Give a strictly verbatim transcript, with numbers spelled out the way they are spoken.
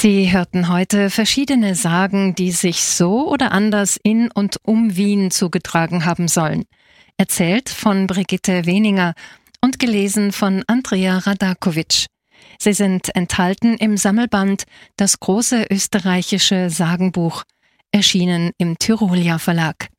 Sie hörten heute verschiedene Sagen, die sich so oder anders in und um Wien zugetragen haben sollen. Erzählt von Brigitte Weninger und gelesen von Andrea Radakovic. Sie sind enthalten im Sammelband Das große österreichische Sagenbuch, erschienen im Tyrolia Verlag.